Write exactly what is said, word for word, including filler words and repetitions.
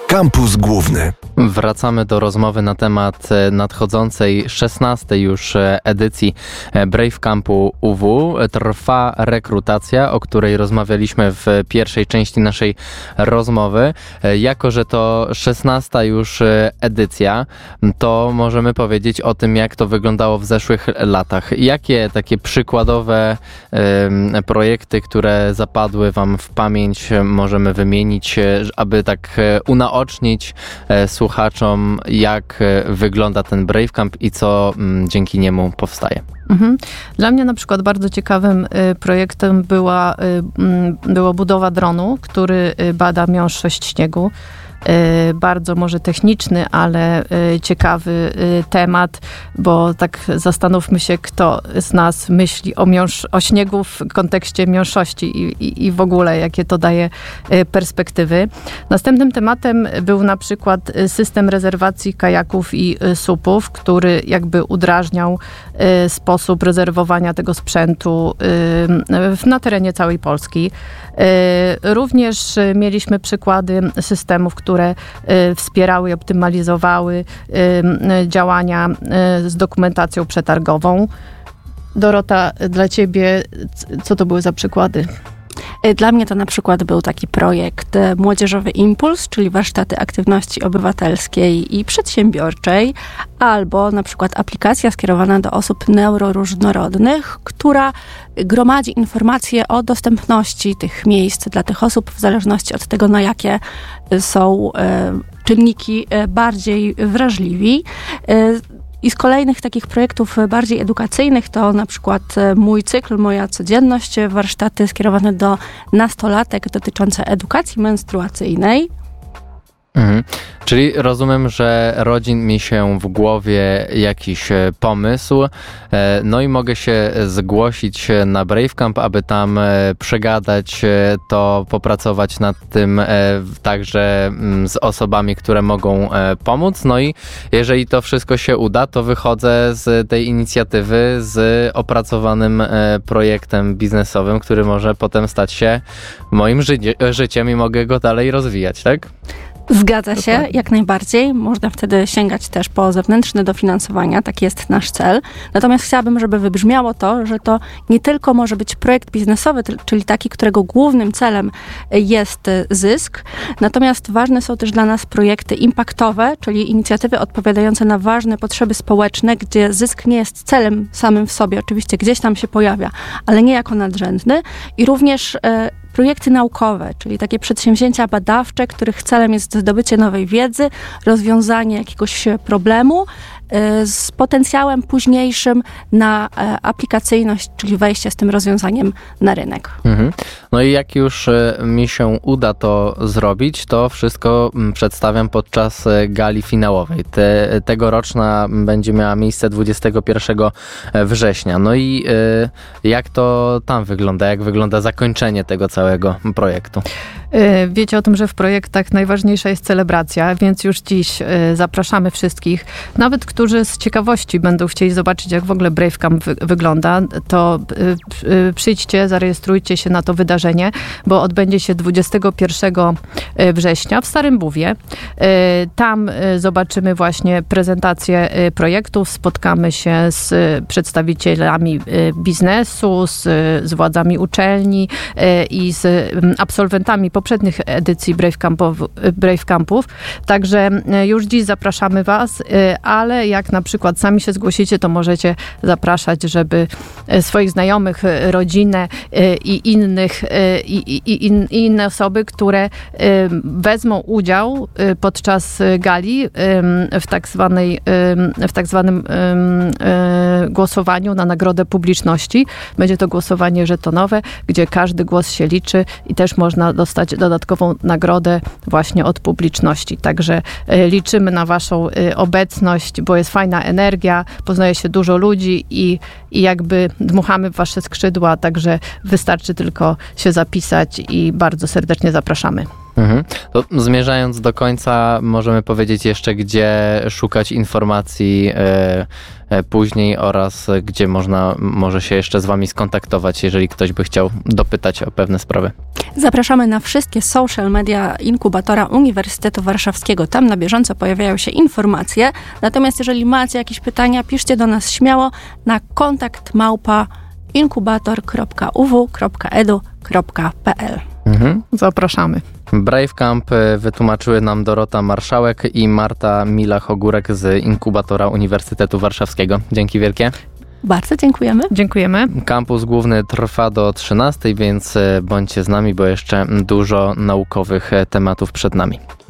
Kampus Główny. Wracamy do rozmowy na temat nadchodzącej szesnastej już edycji Brave Campu U W. Trwa rekrutacja, o której rozmawialiśmy w pierwszej części naszej rozmowy. Jako że to szesnasta już edycja, to możemy powiedzieć o tym, jak to wyglądało w zeszłych latach. Jakie takie przykładowe um, projekty, które zapadły Wam w pamięć, możemy wymienić, aby tak unaocznić e, słuchaczom, jak wygląda ten Brave Camp i co m, dzięki niemu powstaje. Mhm. Dla mnie na przykład bardzo ciekawym y, projektem była, y, y, była budowa dronu, który y, bada miąższość śniegu. Y, bardzo może techniczny, ale y, ciekawy y, temat, bo tak zastanówmy się, kto z nas myśli o, miąż, o śniegu w kontekście miąższości i, i, i w ogóle jakie to daje y, perspektywy. Następnym tematem był na przykład system rezerwacji kajaków i y, supów, który jakby udrażniał y, sposób rezerwowania tego sprzętu y, na terenie całej Polski. Y, również y, mieliśmy przykłady systemów, które y, wspierały i optymalizowały y, y, działania y, z dokumentacją przetargową. Dorota, dla ciebie co to były za przykłady? Dla mnie to na przykład był taki projekt Młodzieżowy Impuls, czyli warsztaty aktywności obywatelskiej i przedsiębiorczej, albo na przykład aplikacja skierowana do osób neuroróżnorodnych, która gromadzi informacje o dostępności tych miejsc dla tych osób w zależności od tego, na jakie są czynniki bardziej wrażliwi. I z kolejnych takich projektów bardziej edukacyjnych to na przykład mój cykl, moja codzienność, warsztaty skierowane do nastolatek dotyczące edukacji menstruacyjnej. Mhm. Czyli rozumiem, że rodzi mi się w głowie jakiś pomysł, no i mogę się zgłosić na Brave Camp, aby tam przegadać to, popracować nad tym także z osobami, które mogą pomóc. No i jeżeli to wszystko się uda, to wychodzę z tej inicjatywy z opracowanym projektem biznesowym, który może potem stać się moim ży- życiem i mogę go dalej rozwijać, tak? Zgadza się, Dokładnie. jak najbardziej. Można wtedy sięgać też po zewnętrzne dofinansowania, taki jest nasz cel. Natomiast chciałabym, żeby wybrzmiało to, że to nie tylko może być projekt biznesowy, czyli taki, którego głównym celem jest zysk, natomiast ważne są też dla nas projekty impaktowe, czyli inicjatywy odpowiadające na ważne potrzeby społeczne, gdzie zysk nie jest celem samym w sobie, oczywiście gdzieś tam się pojawia, ale nie jako nadrzędny i również e, projekty naukowe, czyli takie przedsięwzięcia badawcze, których celem jest zdobycie nowej wiedzy, rozwiązanie jakiegoś problemu z potencjałem późniejszym na aplikacyjność, czyli wejście z tym rozwiązaniem na rynek. Mhm. No i jak już mi się uda to zrobić, to wszystko przedstawiam podczas gali finałowej. Te, tegoroczna będzie miała miejsce dwudziestego pierwszego września. No i jak to tam wygląda? Jak wygląda zakończenie tego całego projektu? Wiecie o tym, że w projektach najważniejsza jest celebracja, więc już dziś zapraszamy wszystkich, nawet którzy z ciekawości będą chcieli zobaczyć, jak w ogóle Brave Camp wy- wygląda, to przyjdźcie, zarejestrujcie się na to wydarzenie, bo odbędzie się dwudziestego pierwszego września w Starym Buwie. Tam zobaczymy właśnie prezentację projektów, spotkamy się z przedstawicielami biznesu, z, z władzami uczelni i z absolwentami poprzednich edycji Brave Campów, Brave Campów. Także już dziś zapraszamy Was, ale jak na przykład sami się zgłosicie, to możecie zapraszać, żeby swoich znajomych, rodzinę i innych i, i, i, i inne osoby, które wezmą udział podczas gali w tak zwanej, w tak zwanym głosowaniu na nagrodę publiczności. Będzie to głosowanie żetonowe, gdzie każdy głos się liczy i też można dostać dodatkową nagrodę właśnie od publiczności. Także liczymy na Waszą obecność, bo jest fajna energia, poznaje się dużo ludzi i, i jakby dmuchamy w Wasze skrzydła, także wystarczy tylko się zapisać i bardzo serdecznie zapraszamy. Mhm. To zmierzając do końca, możemy powiedzieć jeszcze, gdzie szukać informacji e, e, później oraz gdzie można może się jeszcze z wami skontaktować, jeżeli ktoś by chciał dopytać o pewne sprawy. Zapraszamy na wszystkie social media inkubatora Uniwersytetu Warszawskiego. Tam na bieżąco pojawiają się informacje. Natomiast jeżeli macie jakieś pytania, piszcie do nas śmiało na kontakt małpa inkubator kropka u w kropka e d u kropka p l. Mhm. Zapraszamy. Brave Camp wytłumaczyły nam Dorota Marszałek i Marta Milach-Ogórek z inkubatora Uniwersytetu Warszawskiego. Dzięki wielkie. Bardzo dziękujemy. Dziękujemy. Kampus główny trwa do trzynastej, więc bądźcie z nami, bo jeszcze dużo naukowych tematów przed nami.